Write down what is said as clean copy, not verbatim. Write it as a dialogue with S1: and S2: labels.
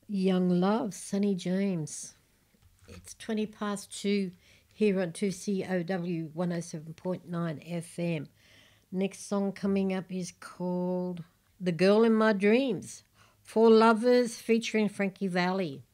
S1: Young Love, Sonny James. It's 20 past 2 here on 2COW 107.9 FM. Next song coming up is called The Girl in My Dreams. For Lovers featuring Frankie Valli.